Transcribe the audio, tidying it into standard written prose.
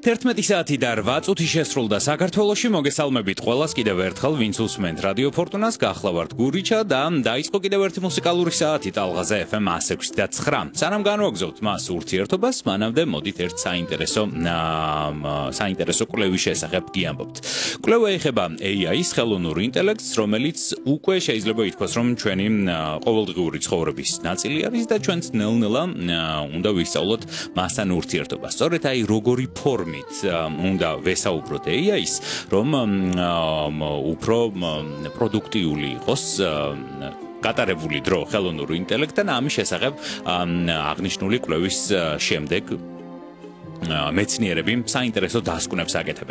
11 საათი და 8 წუთი შესრულდა საქართველოში. მოგესალმებით ყველას კიდევ ერთხელ, ვინც უსმენთ რადიო ფორტუნას, გახლავართ გურიჩა და დაიწყო კიდევ ერთი მუსიკალური საათი ტალღაზე FM 106.9. სანამ განვაგზავნებთ მას ურთიერთობას, მანამდე მოდით ერთ საინტერესო კვლევის შესახებ გიამბობთ. კვლევა ეხება AI-ს, ხელოვნურ ინტელექტს, რომელიც უკვე შეიძლება ითქვას, რომ ჩვენი ყოველდღიური ცხოვრების ნაწილი არის და ჩვენც ნელ-ნელა უნდა ვისწავლოთ მასთან ურთიერთობას. სწორედ აი როგორი ფორმით უნდა ვესაუბროთ AI-ს, რომ უფრო პროდუქტიული იყოს გატარებული დრო ხელოვნურ ინტელექტთან, ამის შესახებ აღნიშნული კვლევის შემდეგ მეცნიერები საინტერესო დასკვნებს აკეთებენ.